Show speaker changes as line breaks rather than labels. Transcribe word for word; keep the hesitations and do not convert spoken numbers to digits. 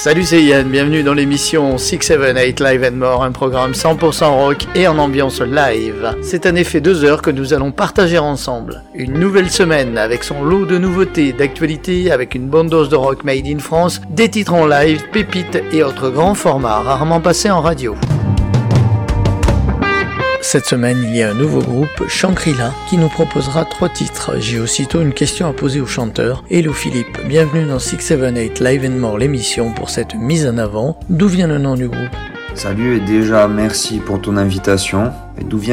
Salut, c'est Yann, bienvenue dans l'émission six sept huit Live and More, un programme cent pour cent rock et en ambiance live. C'est en effet deux heures que nous allons partager ensemble. Une nouvelle semaine avec son lot de nouveautés, d'actualités, avec une bonne dose de rock made in France, des titres en live, pépites et autres grands formats rarement passés en radio. Cette semaine, il y a un nouveau groupe, Shangri-La, qui nous proposera trois titres. J'ai aussitôt une question à poser au chanteur. Hello Philippe, bienvenue dans six sept huit Live and More, l'émission pour cette mise en avant. D'où vient le nom du groupe ?
Salut et déjà merci pour ton invitation. Et d'où vient